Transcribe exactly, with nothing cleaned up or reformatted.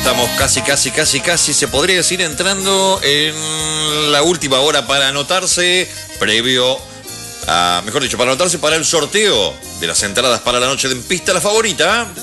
estamos casi, casi, casi, casi, se podría decir, entrando en la última hora para anotarse, previo a, mejor dicho, para anotarse para el sorteo de las entradas para la noche de En Pista La Favorita.